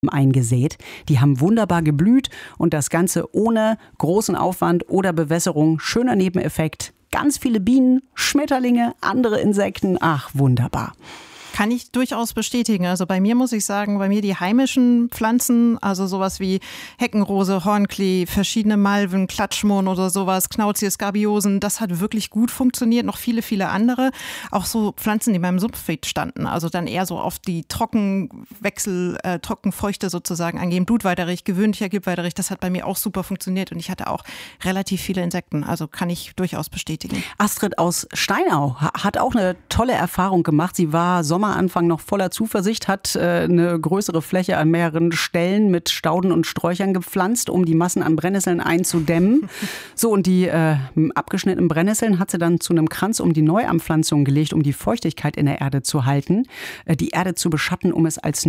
eingesät. Die haben wunderbar geblüht und das Ganze ohne großen Aufwand oder Bewässerung. Schöner Nebeneffekt. Ganz viele Bienen, Schmetterlinge, andere Insekten. Ach, wunderbar. Kann ich durchaus bestätigen. Also bei mir muss ich sagen, bei mir die heimischen Pflanzen, also sowas wie Heckenrose, Hornklee, verschiedene Malven, Klatschmohn oder sowas, Knauzies, Skabiosen, das hat wirklich gut funktioniert. Noch viele, viele andere. Auch so Pflanzen, die beim Sumpfbeet standen. Also dann eher so auf die Trockenfeuchte sozusagen angehen. Blutweiderich, gewöhnlicher Gilbweiderich, das hat bei mir auch super funktioniert. Und ich hatte auch relativ viele Insekten. Also kann ich durchaus bestätigen. Astrid aus Steinau hat auch eine tolle Erfahrung gemacht. Sie war Sommeranfang noch voller Zuversicht, hat eine größere Fläche an mehreren Stellen mit Stauden und Sträuchern gepflanzt, um die Massen an Brennnesseln einzudämmen. So, und die abgeschnittenen Brennnesseln hat sie dann zu einem Kranz um die Neuanpflanzung gelegt, um die Feuchtigkeit in der Erde zu halten, die Erde zu beschatten, um es als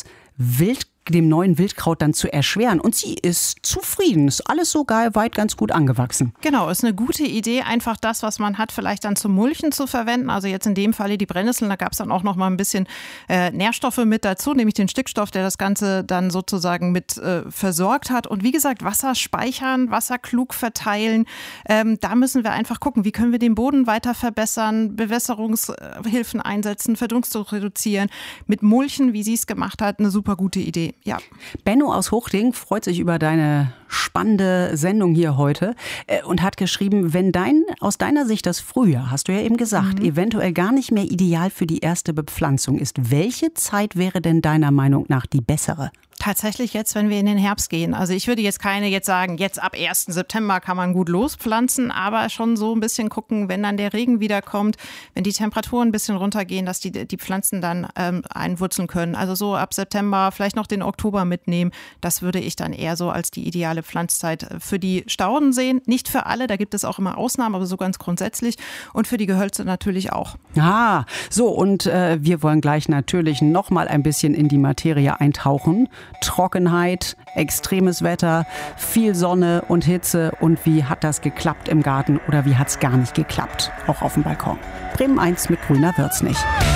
dem neuen Wildkraut dann zu erschweren. Und sie ist zufrieden. Ist alles so weit ganz gut angewachsen. Genau, ist eine gute Idee, einfach das, was man hat, vielleicht dann zum Mulchen zu verwenden. Also jetzt in dem Falle die Brennnesseln, da gab es dann auch noch mal ein bisschen Nährstoffe mit dazu, nämlich den Stickstoff, der das Ganze dann sozusagen mit versorgt hat. Und wie gesagt, Wasser speichern, Wasser klug verteilen. Da müssen wir einfach gucken, wie können wir den Boden weiter verbessern, Bewässerungshilfen einsetzen, Verdunstung reduzieren. Mit Mulchen, wie sie es gemacht hat, eine super gute Idee. Ja. Benno aus Hochding freut sich über deine spannende Sendung hier heute und hat geschrieben, wenn aus deiner Sicht das Frühjahr, hast du ja eben gesagt, eventuell gar nicht mehr ideal für die erste Bepflanzung ist, welche Zeit wäre denn deiner Meinung nach die bessere? Tatsächlich jetzt, wenn wir in den Herbst gehen. Also ich würde jetzt sagen, jetzt ab 1. September kann man gut lospflanzen, aber schon so ein bisschen gucken, wenn dann der Regen wieder kommt, wenn die Temperaturen ein bisschen runtergehen, dass die Pflanzen dann einwurzeln können. Also so ab September, vielleicht noch den Oktober mitnehmen. Das würde ich dann eher so als die ideale Pflanzzeit für die Stauden sehen. Nicht für alle, da gibt es auch immer Ausnahmen, aber so ganz grundsätzlich. Und für die Gehölze natürlich auch. Ah, so und wir wollen gleich natürlich noch mal ein bisschen in die Materie eintauchen. Trockenheit, extremes Wetter, viel Sonne und Hitze. Und wie hat das geklappt im Garten oder wie hat es gar nicht geklappt? Auch auf dem Balkon. Bremen 1 mit Grüner wird's nicht.